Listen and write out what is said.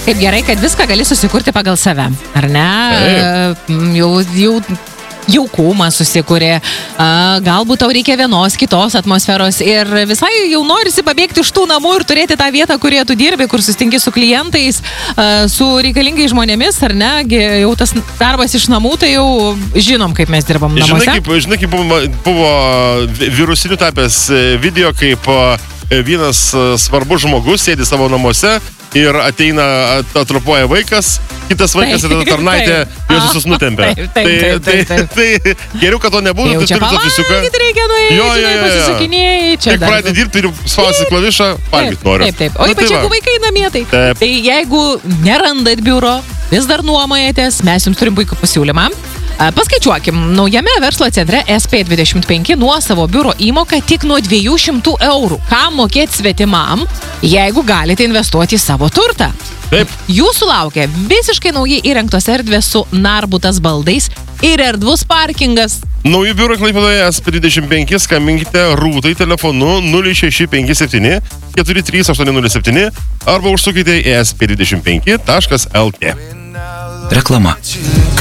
Kaip gerai, kad viską gali susikurti pagal save, ar ne? Jau jaukumą susikūrė, galbūt tau reikia vienos, kitos atmosferos ir visai jau norisi pabėgti iš tų namų ir turėti tą vietą, kurioje tu dirbi, kur susitinki su klientais, su reikalingais žmonėmis, ar ne, jau tas darbas iš namų, tai jau žinom, kaip mes dirbam namuose. Žinai, kaip buvo virusiniu tapęs video, kaip vienas svarbus žmogus sėdi savo namuose ir ateina, atropoja vaikas, kitas vaikas ir tarnaitė juos visus nutempia. Tai geriau, kad to nebūtų, jau čia pavalgyti reikia nueiti, pasisukinėjai. Tik pradėti dirbti ir spausti klavišą, valgyti noriu. Taip. O ypač jeigu vaikai namie, tai jeigu nerandat biuro, vis dar nuomojatės, mes jums turim puikų pasiūlymą. Paskaičiuokim, naujame verslo centre SP25 nuosavo biuro įmoka tik nuo 200 eurų. Kam mokėti svetimam, jeigu galite investuoti į savo turtą? Taip. Jūsų laukia visiškai naujai įrengtos erdvės su narbutas baldais ir erdvus parkingas. Naujų biurų Klaipėdoje SP25 skambinkite Rūtai telefonu 0657 43807 arba užsukite į sp25.lt. Reklama.